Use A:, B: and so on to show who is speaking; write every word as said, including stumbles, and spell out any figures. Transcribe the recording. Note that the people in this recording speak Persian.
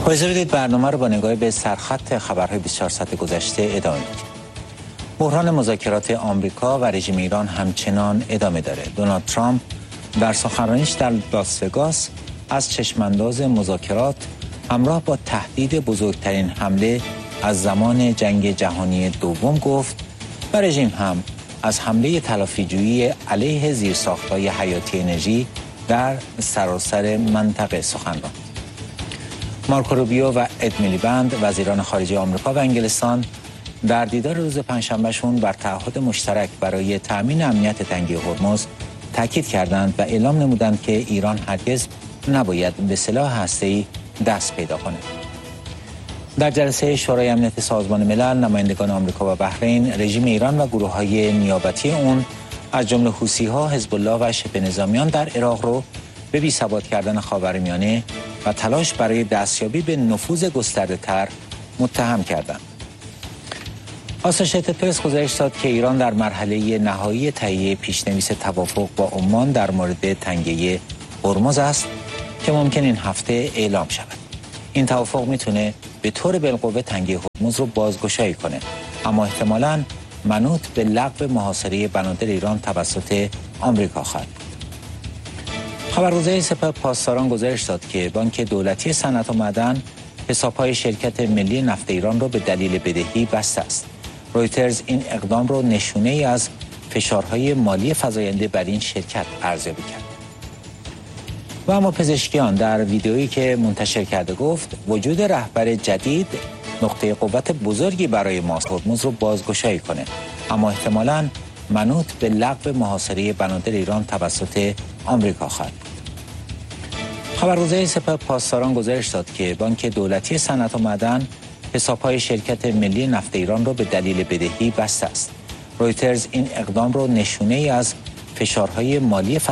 A: با اجازه بدید برنامه رو با نگاهی به سرخط خبرهای بیست و چهار ساعت گذشته ادامه میدیم. بحران مذاکرات آمریکا و رژیم ایران همچنان ادامه داره. دونالد ترامپ در سخنرانیش در لاس وگاس از چشمانداز مذاکرات همراه با تهدید بزرگترین حمله از زمان جنگ جهانی دوم گفت و رژیم هم از حمله تلافی‌جویی علیه زیرساخت‌های حیاتی انرژی در سراسر منطقه سخن راند. مارکو روبیو و اد میلیبند وزیران خارجه آمریکا و انگلستان در دیدار روز پنجشنبهشون بر تعهد مشترک برای تأمین امنیت تنگه هرمز تاکید کردند و اعلام نمودند که ایران هرگز نباید به سلاح هسته‌ای دست پیدا کند. در جلسه شورای امنیت سازمان ملل نمایندگان آمریکا و بحرین رژیم ایران و گروه‌های نیابتی اون از جمله حوثی‌ها، حزب الله و شبه نظامیان در عراق رو به بی‌ثبات کردن خاورمیانه و تلاش برای دستیابی به نفوذ گسترده‌تر متهم کردند. آسوشیتد پرس گزارش داد که ایران در مرحله نهایی تهیه پیشنویس توافق با عمان در مورد تنگه هرمز است که ممکن این هفته اعلام شود. این توافق میتونه به طور بالقوه تنگه هرمز رو بازگشایی کنه، اما احتمالاً منوط به لغو محاصره بنادر ایران توسط آمریکا خواهد بود. خبرگزاری سپاه پاسداران گزارش داد که بانک دولتی صنعت و معدن حساب‌های شرکت ملی نفت ایران را به دلیل بدهی بسته است. رویترز این اقدام را نشونه‌ای از فشارهای مالی فزاینده بر این شرکت ارزیابی کرد. و اما پزشکیان در ویدئویی که منتشر کرده گفت وجود رهبر جدید نقطه قوت بزرگی برای ماست هرمز رو بازگشایی کنه، اما احتمالاً منوط به لغو محاصره بنادر ایران توسط آمریکا خواهد بود. خبرگزاری سپاه پاسداران گزارش داد که بانک دولتی صنعت و معدن حساب‌های شرکت ملی نفت ایران را به دلیل بدهی بسته است. رویترز این اقدام را نشونه‌ای از فشارهای مالی